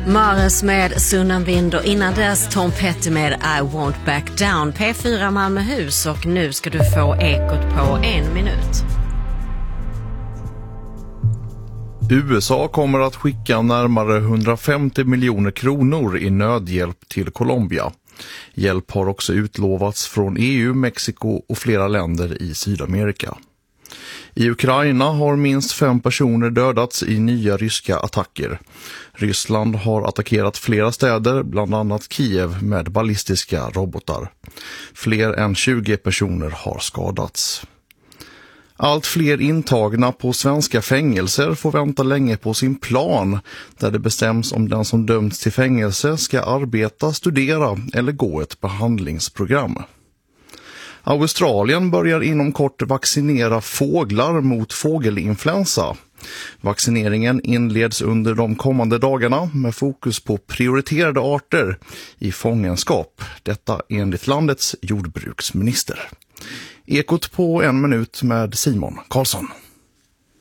Mares med Sunnan Vind och innan dess Tom Petty med I Won't Back Down. P4 Malmöhus och nu ska du få Ekot på 1 minut. USA kommer att skicka närmare 150 miljoner kronor i nödhjälp till Colombia. Hjälp har också utlovats från EU, Mexiko och flera länder i Sydamerika. I Ukraina har minst 5 personer dödats i nya ryska attacker. Ryssland har attackerat flera städer, bland annat Kiev, med ballistiska robotar. Fler än 20 personer har skadats. Allt fler intagna på svenska fängelser får vänta länge på sin plan, där det bestäms om den som dömts till fängelse ska arbeta, studera eller gå ett behandlingsprogram. Australien börjar inom kort vaccinera fåglar mot fågelinfluensa. Vaccineringen inleds under de kommande dagarna med fokus på prioriterade arter i fångenskap. Detta enligt landets jordbruksminister. Ekot på 1 minut med Simon Karlsson.